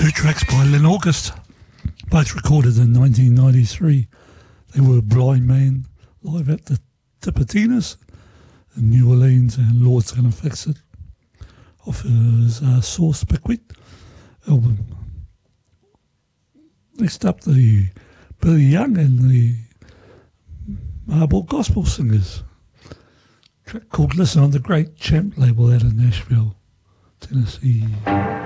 Two tracks by Len August, both recorded in 1993. They were Blind Man, live at the Tipitinas in New Orleans, and Lord's Gonna Fix It off his Source Piquet album. Next up, the Billy Young and the Marble Gospel Singers. A track called Listen on the Great Champ label out of Nashville, Tennessee.